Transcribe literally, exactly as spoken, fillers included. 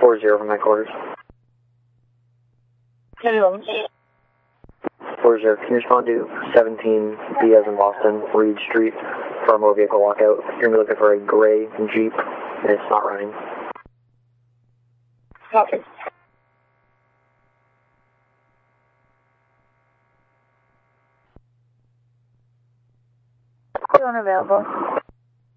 four zero from headquarters. ten eleven. four zero, can you respond to seventeen B as in Boston, Reed Street, for a motor vehicle walkout? You're going to be looking for a gray Jeep, and it's not running. Copy. Still unavailable.